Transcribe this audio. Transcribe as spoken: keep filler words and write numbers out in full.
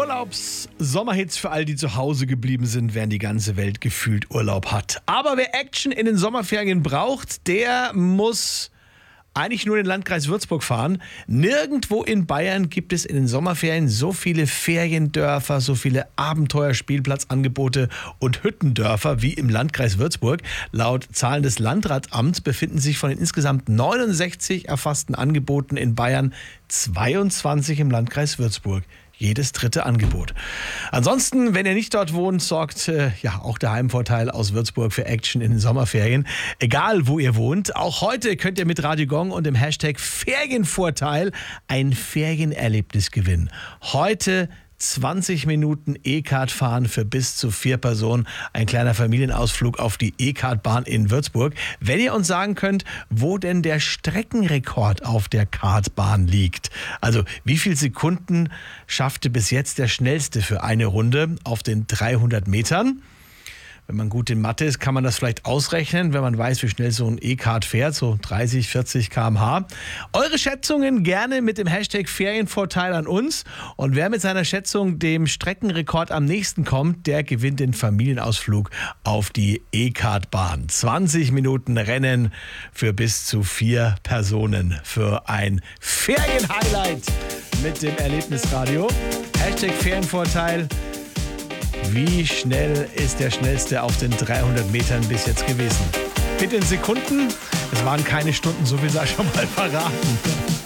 Urlaubs-Sommerhits für all die zu Hause geblieben sind, während die ganze Welt gefühlt Urlaub hat. Aber wer Action in den Sommerferien braucht, der muss eigentlich nur in den Landkreis Würzburg fahren. Nirgendwo in Bayern gibt es in den Sommerferien so viele Feriendörfer, so viele Abenteuerspielplatzangebote und Hüttendörfer wie im Landkreis Würzburg. Laut Zahlen des Landratsamts befinden sich von den insgesamt neunundsechzig erfassten Angeboten in Bayern zweiundzwanzig im Landkreis Würzburg. Jedes dritte Angebot. Ansonsten, wenn ihr nicht dort wohnt, sorgt äh, ja auch der Heimvorteil aus Würzburg für Action in den Sommerferien. Egal, wo ihr wohnt, auch heute könnt ihr mit Radio Gong und dem Hashtag Ferienvorteil ein Ferienerlebnis gewinnen. Heute zwanzig Minuten E-Kart fahren für bis zu vier Personen. Ein kleiner Familienausflug auf die E-Kart-Bahn in Würzburg. Wenn ihr uns sagen könnt, wo denn der Streckenrekord auf der Kartbahn liegt. Also wie viele Sekunden schaffte bis jetzt der Schnellste für eine Runde auf den dreihundert Metern? Wenn man gut in Mathe ist, kann man das vielleicht ausrechnen, wenn man weiß, wie schnell so ein E-Kart fährt, so dreißig, vierzig Kilometer pro Stunde. Eure Schätzungen gerne mit dem Hashtag Ferienvorteil an uns. Und wer mit seiner Schätzung dem Streckenrekord am nächsten kommt, der gewinnt den Familienausflug auf die E-Kart-Bahn. zwanzig Minuten Rennen für bis zu vier Personen für ein Ferienhighlight mit dem Erlebnisradio. Hashtag Ferienvorteil. Wie schnell ist der Schnellste auf den dreihundert Metern bis jetzt gewesen? Bitte in Sekunden. Es waren keine Stunden, so viel sei schon mal verraten.